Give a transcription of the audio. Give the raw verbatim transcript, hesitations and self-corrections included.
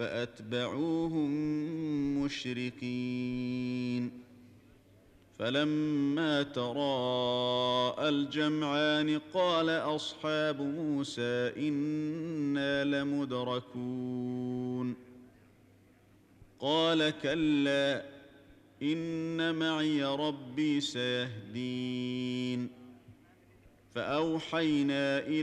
فأتبعوهم مشرقين فلما تراءى الجمعان قال أصحاب موسى إنا لمدركون قال كلا إن معي ربي سيهدين فأوحينا إلى